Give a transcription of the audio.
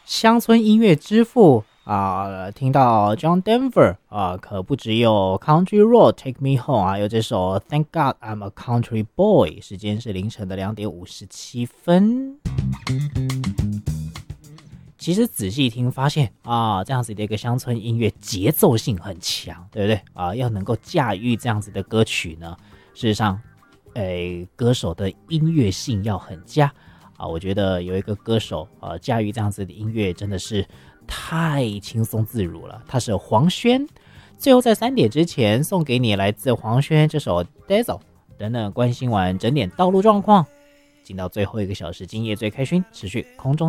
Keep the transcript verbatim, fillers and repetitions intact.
乡村音乐之父啊，听到 John Denver 啊，可不只有 Country Road Take Me Home 啊，有这首 Thank God I'm a Country Boy。时间是凌晨的两点五十七分。其实仔细听发现啊，这样子的一个乡村音乐节奏性很强，对不对啊？要能够驾驭这样子的歌曲呢，事实上，诶，歌手的音乐性要很佳啊。我觉得有一个歌手啊，驾驭这样子的音乐真的是太轻松自如了。他是黄轩。最后在三点之前送给你来自黄轩这首 Diesel。等等关心完整点道路状况，进到最后一个小时，今夜最开心，持续空中。